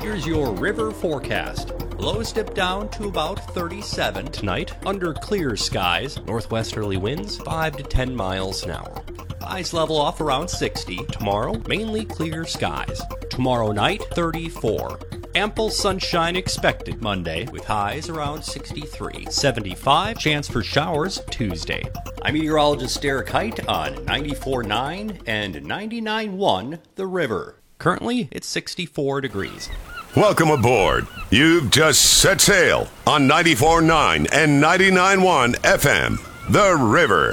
Here's your river forecast. Lows dip down to about 37 tonight, under clear skies, northwesterly winds 5 to 10 miles an hour. Highs level off around 60. Tomorrow, mainly clear skies. Tomorrow night, 34. Ample sunshine expected Monday, with highs around 63. 75, chance for showers Tuesday. I'm meteorologist Derek Height on 94.9 and 99.1 The River. Currently, it's 64 degrees. Welcome aboard. You've just set sail on 94.9 and 99.1 FM, The River.